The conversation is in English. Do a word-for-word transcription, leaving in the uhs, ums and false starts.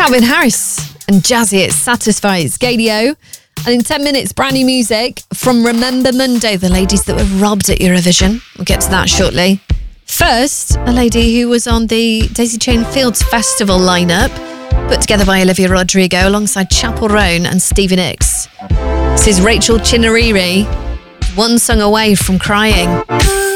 Calvin Harris and Jazzy, it satisfies Gadio. And in ten minutes, brand new music from Remember Monday, the ladies that were robbed at Eurovision. We'll get to that shortly. First, a lady who was on the Daisy Chain Fields Festival lineup, put together by Olivia Rodrigo alongside Chapel Roan and Stevie Nicks. This is Rachel Chinariri, one song away from crying.